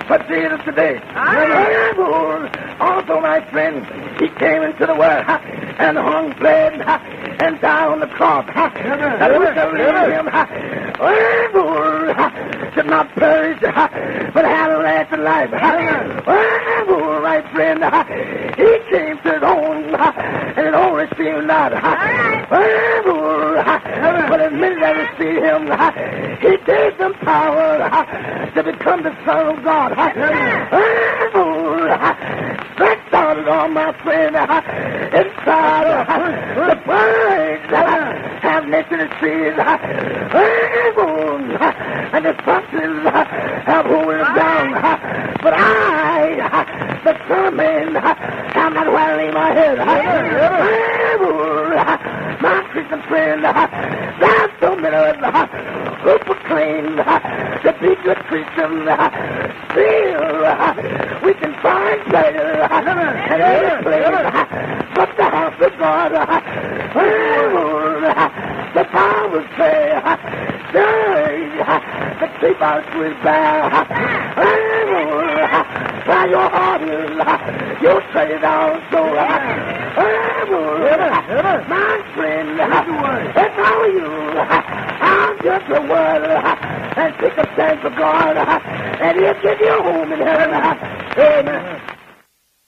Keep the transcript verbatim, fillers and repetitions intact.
for Jesus today. Also, my friend, he came into the world and hung, bled, and died on the cross. That we shall leave him, should not perish, but have a lasting life. Right, friend, he came to his own, and his own received him not. But as many that received him, he gave them power to become the Son of God. Stretched out it on, my friend, inside the birds have nature the trees, and the foxes have hold it down. But I, the Son of Man, I'm not where I lay my head. My Christian friend, there's so many of them who proclaim to be good Christians. Still, we can find pleasure in every place but the house of God. The Bible says, the keep our sweet bow. While your heart is, you'll shut it down so. My friend, if I were you, I'll just a word and take a stand for God, and he'll give you a home in heaven. Amen.